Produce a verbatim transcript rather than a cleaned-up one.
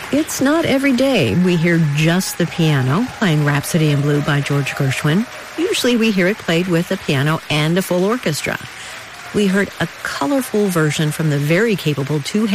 It's not every day we hear just the piano playing Rhapsody in Blue by George Gershwin. Usually we hear it played with a piano and a full orchestra. We heard a colorful version from the very capable two